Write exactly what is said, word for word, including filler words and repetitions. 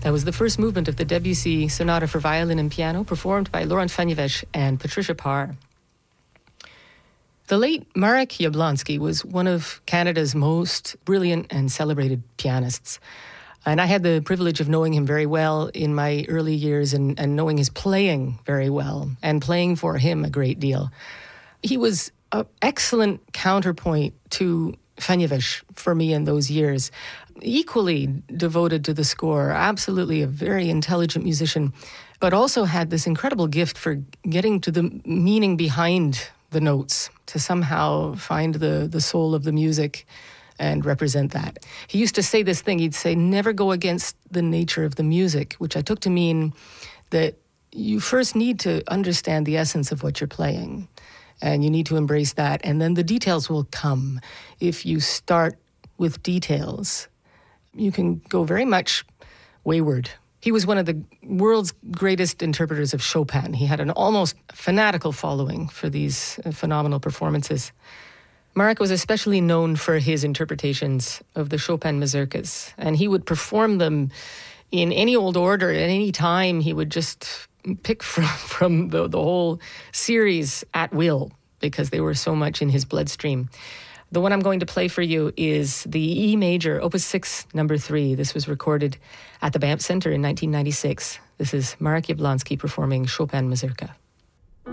That was the first movement of the Debussy Sonata for Violin and Piano, performed by Laurent Fagnevesh and Patricia Parr. The late Marek Jablonski was one of Canada's most brilliant and celebrated pianists. And I had the privilege of knowing him very well in my early years and, and knowing his playing very well and playing for him a great deal. He was an excellent counterpoint to Fagnevesh for me in those years. Equally devoted to the score, absolutely a very intelligent musician, but also had this incredible gift for getting to the meaning behind the notes, to somehow find the, the soul of the music and represent that. He used to say this thing, he'd say, never go against the nature of the music, which I took to mean that you first need to understand the essence of what you're playing, and you need to embrace that, and then the details will come. If you start with details, you can go very much wayward. He was one of the world's greatest interpreters of Chopin. He had an almost fanatical following for these phenomenal performances. Marek was especially known for his interpretations of the Chopin mazurkas, and he would perform them in any old order at any time. He would just pick from, from the, the whole series at will because they were so much in his bloodstream. The one I'm going to play for you is the E major, Opus six, number three. This was recorded at the Banff Center in nineteen ninety-six. This is Marek Jablonski performing Chopin Mazurka.